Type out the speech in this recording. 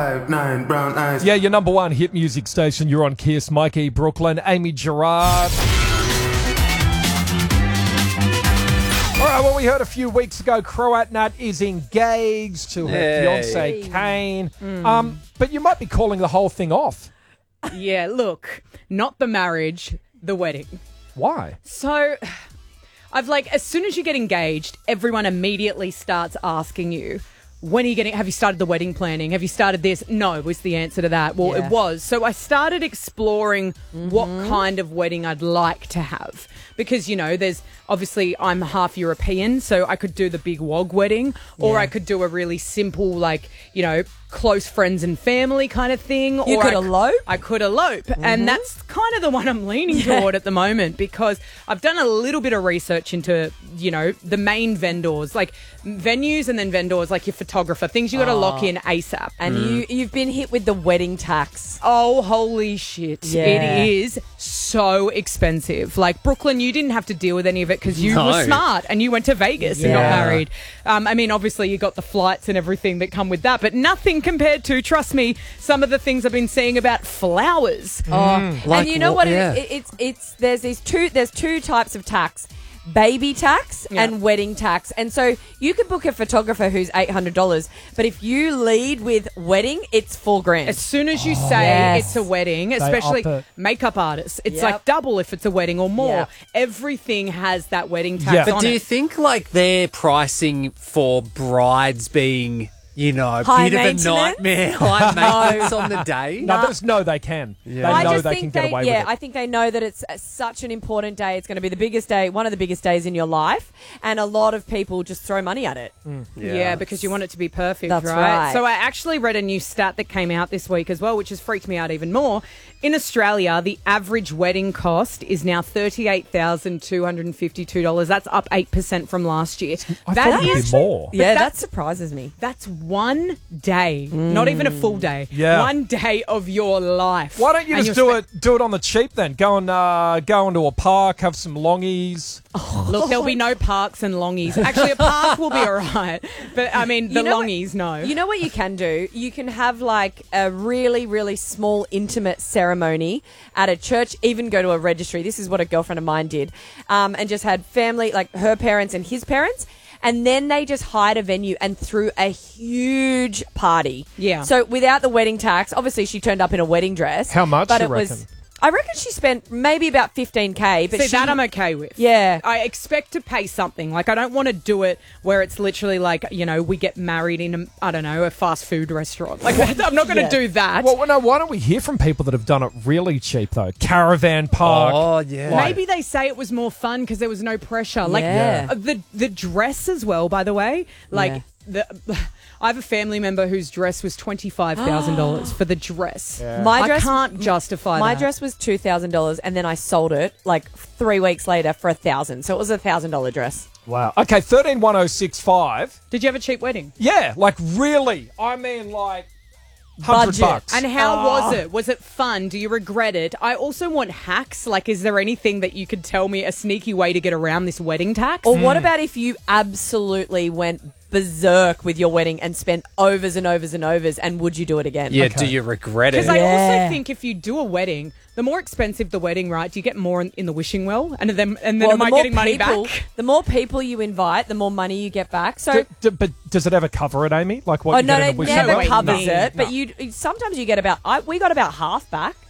5'9" brown eyes. Yeah, your number one hit music station. You're on Kiss. Mikey, Brooklyn, Amy Gerard. All right, well, we heard a few weeks ago Croat Nut is engaged to her fiance, Kane. But you might be calling the whole thing off. Yeah, look, not the marriage, the wedding. Why? So, as soon as you get engaged, everyone immediately starts asking you, when are you have you started the wedding planning? Have you started this? No, was the answer to that. Well, It was. So I started exploring what kind of wedding I'd like to have. Because, there's obviously I'm half European, so I could do the big wog wedding, or I could do a really simple, close friends and family kind of thing. You could elope? I could elope. And that's kind of the one I'm leaning toward at the moment, because I've done a little bit of research into, the main vendors, like venues and then vendors, like your photographer, things you got to lock in ASAP. And you've been hit with the wedding tax. Oh, holy shit. Yeah. It is so expensive. Like, Brooklyn, you didn't have to deal with any of it because you were smart and you went to Vegas and got married. Obviously you got the flights and everything that come with that, but nothing compared to, trust me, some of the things I've been seeing about flowers. And you know what? There's two types of tax. Baby tax and wedding tax. And so you could book a photographer who's $800, but if you lead with wedding, it's $4,000. As soon as you say it's a wedding, especially makeup artists, it's like double if it's a wedding or more. Yep. Everything has that wedding tax on But do it. you think they're pricing for brides being... high bit maintenance? of a nightmare, high maintenance on the day. No, they can. Yeah. They know they can get away with it. I think they know that it's such an important day. It's going to be the biggest day, one of the biggest days in your life, and a lot of people just throw money at it. Yeah, because you want it to be perfect, That's right. So I actually read a new stat that came out this week as well, which has freaked me out even more. In Australia, the average wedding cost is now $38,252. That's up 8% from last year. I thought it'd be more. Yeah, that surprises me. That's one day, not even a full day. Yeah. One day of your life. Why don't you And just you're do it on the cheap then? Go into a park, have some longies. Look, there'll be no parks and longies. Actually, a park will be all right. But, the longies, no. You know what you can do? You can have a really, really small, intimate ceremony at a church, even go to a registry. This is what a girlfriend of mine did. And just had family, like her parents and his parents. And then they just hired a venue and threw a huge party. Yeah. So without the wedding tax, obviously she turned up in a wedding dress. How much, But you it reckon? I reckon she spent maybe about $15,000. But that I'm okay with. Yeah. I expect to pay something. I don't want to do it where it's literally we get married in a fast food restaurant. I'm not going to do that. Well, no, why don't we hear from people that have done it really cheap, though? Caravan park. Oh, yeah. Maybe they say it was more fun because there was no pressure. The dress as well, by the way. I have a family member whose dress was $25,000 for the dress. Yeah. I can't justify that. My dress was $2,000, and then I sold it 3 weeks later for $1,000. So it was a $1,000 dress. Wow. Okay, 131065. Did you have a cheap wedding? Yeah, really. I mean, $100. And how was it? Was it fun? Do you regret it? I also want hacks. Is there anything that you could tell me, a sneaky way to get around this wedding tax? Or what about if you absolutely went berserk with your wedding and spent overs and overs and overs, and would you do it again? Yeah, do you regret it? Because I also think if you do a wedding, the more expensive the wedding, right, do you get more in the wishing well? And then am I getting money back? The more people you invite, the more money you get back. So, but does it ever cover it, Amy? What you get in a it wishing never well? covers No. it. But sometimes you get we got about half back.